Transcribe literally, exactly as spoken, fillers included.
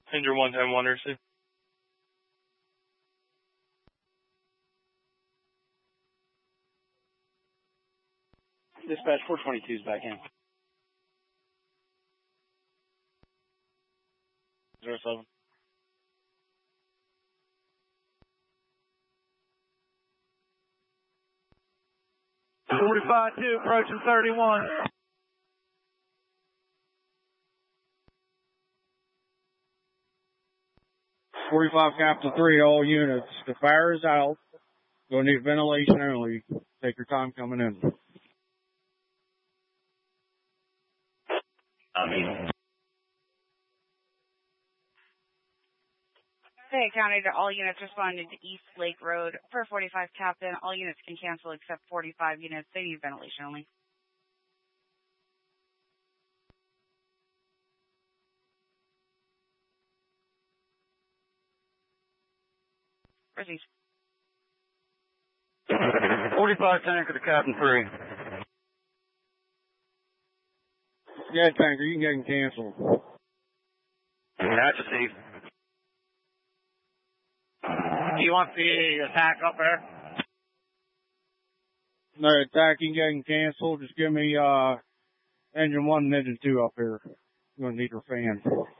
Engine one ten one receive. Dispatch four twenty-two is back in. Zero seven. forty-five two, approaching thirty-one. forty-five Captain three, all units. The fire is out. You'll need ventilation only. Take your time coming in. Fayette County to all units responding to East Lake Road for forty-five Captain. All units can cancel except forty-five units. They need ventilation only. Proceed. forty-five Tanker to Captain three. Yeah, Tanker, you can get him canceled. That's a Steve. Do you want the attack up there? No, attack, you can get him canceled. Just give me uh, engine one and engine two up here. You're going to need your fan.